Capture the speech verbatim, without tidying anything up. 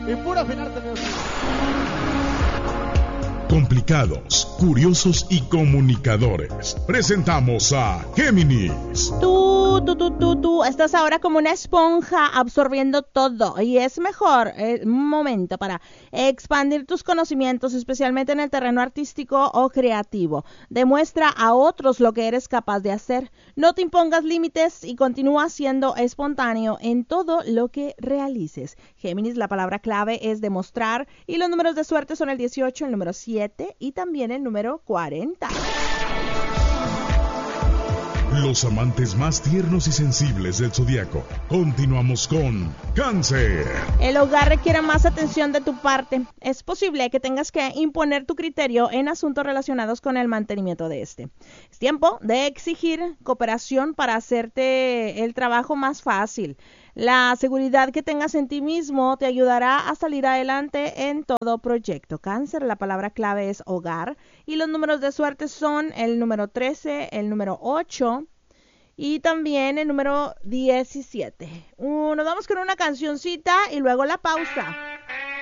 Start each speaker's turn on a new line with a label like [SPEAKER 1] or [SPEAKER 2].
[SPEAKER 1] Y puro final tenemos.
[SPEAKER 2] Complicados, curiosos y comunicadores. Presentamos a Géminis.
[SPEAKER 3] Tú, tú, tú, tú, tú, estás ahora como una esponja absorbiendo todo y es mejor eh, un momento para expandir tus conocimientos, especialmente en el terreno artístico o creativo. Demuestra a otros lo que eres capaz de hacer. No te impongas límites y continúa siendo espontáneo en todo lo que realices. Géminis, la palabra clave es demostrar y los números de suerte son el dieciocho, el número siete y también el número cuarenta.
[SPEAKER 2] Los amantes más tiernos y sensibles del zodiaco. Continuamos con Cáncer.
[SPEAKER 3] El hogar requiere más atención de tu parte. Es posible que tengas que imponer tu criterio en asuntos relacionados con el mantenimiento de este. Es tiempo de exigir cooperación para hacerte el trabajo más fácil. La seguridad que tengas en ti mismo te ayudará a salir adelante en todo proyecto. Cáncer, la palabra clave es hogar y los números de suerte son el número trece, el número ocho y también el número diecisiete. Uh, nos vamos con una cancioncita y luego la pausa.